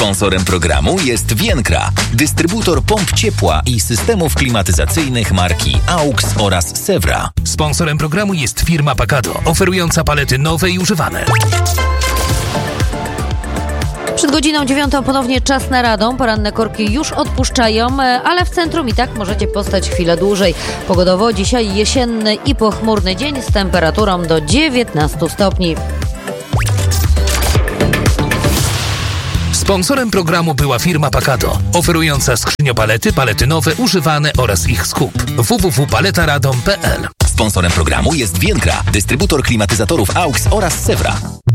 Sponsorem programu jest Vienkra, dystrybutor pomp ciepła i systemów klimatyzacyjnych marki AUX oraz Sewra. Sponsorem programu jest firma Pacado, oferująca palety nowe i używane. Przed godziną 9 ponownie czas na Radom. Poranne korki już odpuszczają, ale w centrum i tak możecie postać chwilę dłużej. Pogodowo dzisiaj jesienny i pochmurny dzień z temperaturą do 19 stopni. Sponsorem programu była firma Pacado, oferująca skrzyniopalety, palety nowe, używane oraz ich skup. www.paletaradom.pl. Sponsorem programu jest Vienkra, dystrybutor klimatyzatorów AUX oraz Sewra.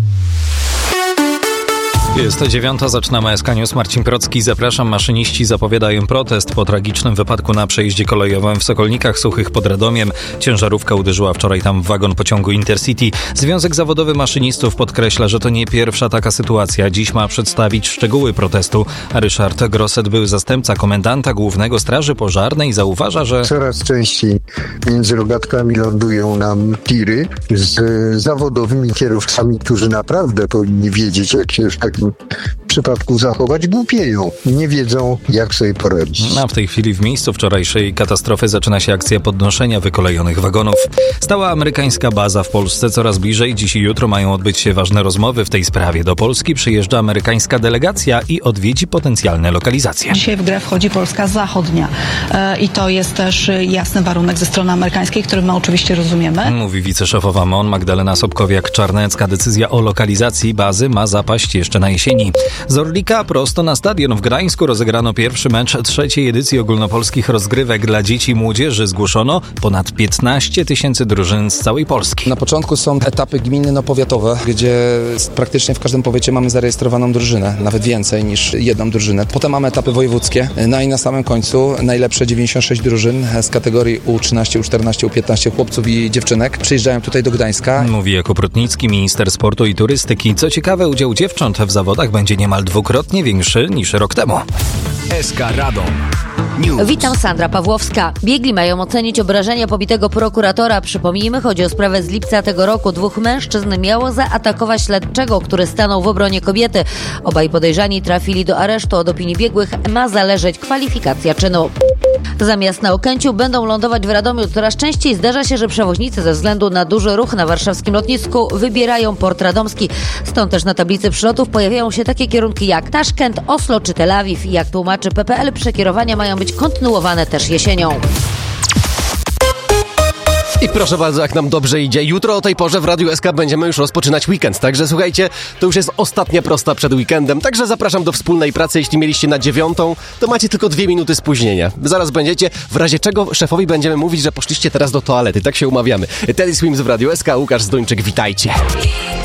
Jest 9, zaczynamy SK News. Marcin Procki, zapraszam. Maszyniści zapowiadają protest po tragicznym wypadku na przejeździe kolejowym w Sokolnikach Suchych pod Radomiem. Ciężarówka uderzyła wczoraj tam w wagon pociągu Intercity. Związek Zawodowy Maszynistów podkreśla, że to nie pierwsza taka sytuacja. Dziś ma przedstawić szczegóły protestu. A Ryszard Grosset, były zastępca komendanta głównego Straży Pożarnej, zauważa, że coraz częściej między rogatkami lądują nam tiry z zawodowymi kierowcami, którzy naprawdę powinni wiedzieć, jak się w takim przypadku zachować, głupieją. Nie wiedzą, jak sobie poradzić. A w tej chwili w miejscu wczorajszej katastrofy zaczyna się akcja podnoszenia wykolejonych wagonów. Stała amerykańska baza w Polsce coraz bliżej. Dziś i jutro mają odbyć się ważne rozmowy w tej sprawie. Do Polski przyjeżdża amerykańska delegacja i odwiedzi potencjalne lokalizacje. Dzisiaj w grę wchodzi Polska Zachodnia i to jest też jasny warunek ze strony amerykańskiej, który my oczywiście rozumiemy. Mówi wiceszefowa MON Magdalena Sobkowiak-Czarnecka. Decyzja o lokalizacji bazy ma zapaść jeszcze na jesieni. Z Orlika prosto na stadion w Gdańsku rozegrano pierwszy mecz trzeciej edycji ogólnopolskich rozgrywek dla dzieci i młodzieży. Zgłoszono ponad 15 000 drużyn z całej Polski. Na początku są etapy gminno-powiatowe, gdzie praktycznie w każdym powiecie mamy zarejestrowaną drużynę, nawet więcej niż jedną drużynę. Potem mamy etapy wojewódzkie, no i na samym końcu najlepsze 96 drużyn z kategorii U13, U14, U15 chłopców i dziewczynek przyjeżdżają tutaj do Gdańska. Mówi Jakub Rutnicki, minister sportu i turystyki. Co ciekawe, udział dziewcząt w zawodach będzie niemal dwukrotnie większy niż rok temu. SK Radom News. Witam, Sandra Pawłowska. Biegli mają ocenić obrażenia pobitego prokuratora. Przypomnijmy, chodzi o sprawę z lipca tego roku. 2 mężczyzn miało zaatakować śledczego, który stanął w obronie kobiety. Obaj podejrzani trafili do aresztu. Od opinii biegłych ma zależeć kwalifikacja czynu. Zamiast na Okęciu będą lądować w Radomiu. Coraz częściej zdarza się, że przewoźnicy ze względu na duży ruch na warszawskim lotnisku wybierają port radomski. Stąd też na tablicy przylotów pojawiają się takie kierunki jak Taszkent, Oslo czy Tel Awiw. I jak tłumaczy PPL, przekierowania mają być kontynuowane też jesienią. I proszę bardzo, jak nam dobrze idzie. Jutro o tej porze w Radiu SK będziemy już rozpoczynać weekend. Także słuchajcie, to już jest ostatnia prosta przed weekendem. Także zapraszam do wspólnej pracy. Jeśli mieliście na 9, to macie tylko 2 minuty spóźnienia. Zaraz będziecie, w razie czego szefowi będziemy mówić, że poszliście teraz do toalety. Tak się umawiamy. Teddy Swims w Radiu SK, Łukasz Zduńczyk, witajcie.